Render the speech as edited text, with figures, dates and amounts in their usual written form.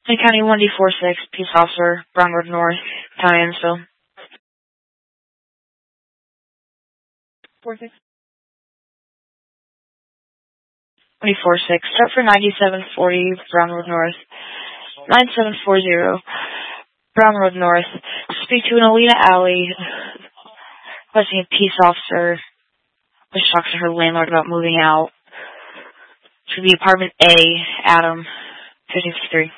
County 1D46, Peace Officer, Brown Road North, County Evansville. 46. 246, start for 9740, Brown Road North. 9740, Brown Road North. Speak to an Alina Alley, requesting a peace officer, which talks to her landlord about moving out. To the apartment A, Adam, 53.